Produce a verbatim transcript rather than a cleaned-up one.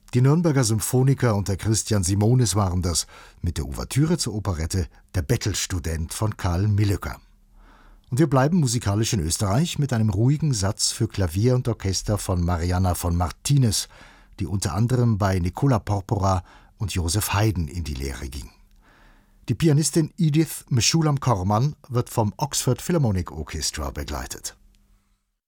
Die Nürnberger Symphoniker unter Christian Simonis waren das, mit der Ouvertüre zur Operette Der Bettelstudent von Carl Millöcker. Und wir bleiben musikalisch in Österreich mit einem ruhigen Satz für Klavier und Orchester von Marianna von Martinez, die unter anderem bei Nicola Porpora und Joseph Haydn in die Lehre ging. Die Pianistin Edith Meshulam Corman wird vom Oxford Philharmonic Orchestra begleitet.